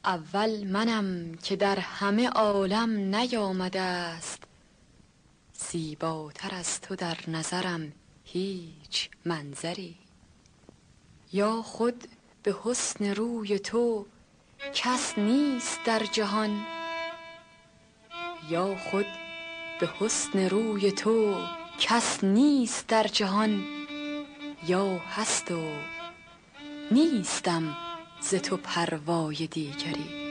اول منم که در همه عالم نیامده است، زیباتر از تو در نظرم هیچ منظری. یا خود به حسن روی تو کس نیست در جهان، یا خود به حسن روی تو کس نیست در جهان، یا هست و نیستم ز تو پروای دیگری.